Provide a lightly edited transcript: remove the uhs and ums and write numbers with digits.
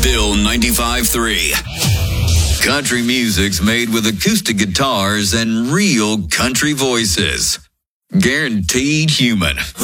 Bill 95.3. Country music's made with acoustic guitars and real country voices. Guaranteed human.